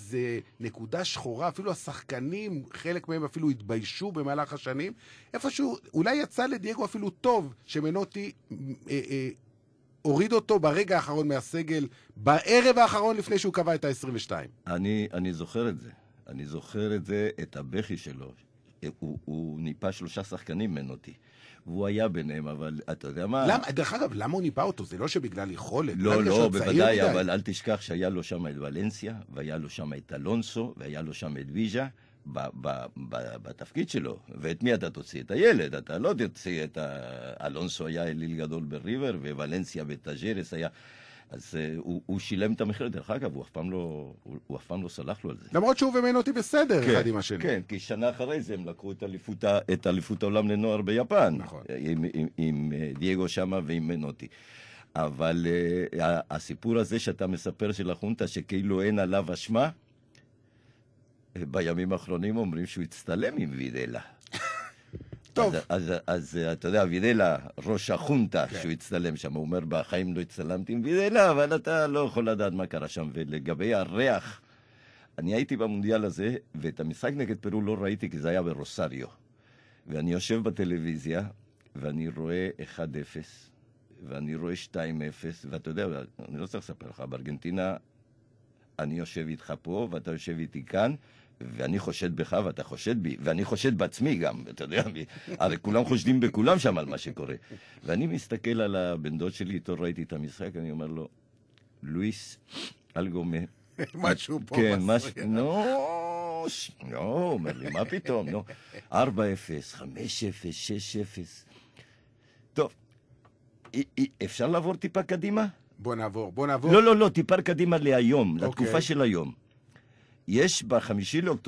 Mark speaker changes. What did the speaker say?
Speaker 1: איזה נקודה שחורה, אפילו השחקנים, חלק מהם אפילו התביישו במהלך השנים, איפשהו, אולי יצא לדייגו אפילו טוב, שמנוטי הוריד אותו ברגע האחרון מהסגל, בערב האחרון לפני שהוא קבע את ה-22.
Speaker 2: אני זוכר את זה. אני זוכר את זה, את הבכי שלו. הוא ניפה 3 שחקנים מנוטי. והוא היה ביניהם, אבל אתה יודע מה...
Speaker 1: דרך אגב, למה הוא ניפה אותו? זה לא שבגלל יכולת.
Speaker 2: לא, בוודאי, אבל אל תשכח שהיה לו שם את ולנסיה, והיה לו שם את אלונסו, והיה לו שם את ויז'ה, בתפקיד שלו. ואת מי אתה תוציא? את הילד. אתה לא תוציא את אלונסו היה אליל גדול בריבר, וולנסיה בטאג'רס היה... אז הוא שילם את המחיר, דרך אגב, הוא אף פעם לא סלח לו על זה.
Speaker 1: למרות שהוא ומנוטי בסדר, אחד עם השני.
Speaker 2: כן, כי שנה אחרי זה הם לקחו את אליפות העולם לנוער ביפן.
Speaker 1: נכון.
Speaker 2: עם דייגו שמה ועם מנוטי. אבל הסיפור הזה שאתה מספר של החונטה, שכאילו אין עליו אשמה, בימים האחרונים אומרים שהוא הצטלם עם וידלה.
Speaker 1: טוב.
Speaker 2: אז אתה יודע, וידלה, ראש החונטה, שהוא הצטלם שם, הוא אומר, בחיים לא הצטלמתי עם וידלה, אבל אתה לא יכול לדעת מה קרה שם. ולגבי הריח, אני הייתי במונדיאל הזה, ואת המשחק נגד פרו לא ראיתי, כי זה היה ברוסריו. ואני יושב בטלוויזיה, ואני רואה 1-0, ואני רואה 2-0, ואתה יודע, אני לא צריך לספר לך, בארגנטינה, אני יושב איתך פה, ואתה יושב איתי כאן, ואני חושד בך ואתה חושד בי, ואני חושד בעצמי גם, אתה יודע, הרי כולם חושדים בכולם שם על מה שקורה. ואני מסתכל על הבן דוד שלי, איתו ראיתי את המשחק, אני אומר לו, לואיס, אלגומה.
Speaker 1: משהו פה
Speaker 2: כן,
Speaker 1: מסריח.
Speaker 2: לא, אומר לי, מה פתאום, לא. 4-0, 5-0, 6-0. טוב, אפשר לעבור טיפה קדימה?
Speaker 1: בוא נעבור.
Speaker 2: לא, טיפה קדימה להיום, לתקופה של היום. יש ב5 לאוקטובר,